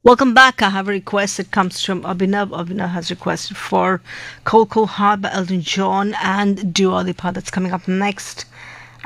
Welcome back. I have a request that comes from Abhinav. Abhinav has requested for Cold Cold Heart by Elton John and Dua Lipa. That's coming up next.